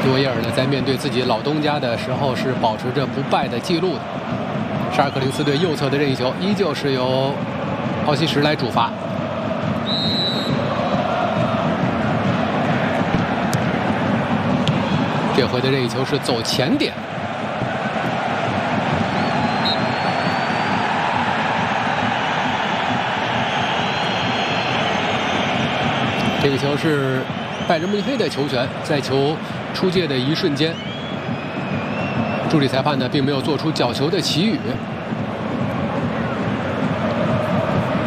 多耶尔呢，在面对自己老东家的时候是保持着不败的记录的。沙尔克零四队右侧的任意球依旧是由奥西什来主罚。这回的任意球是走前点。这个球是拜仁慕尼黑的球权，在球出界的一瞬间，助理裁判呢并没有做出角球的旗语。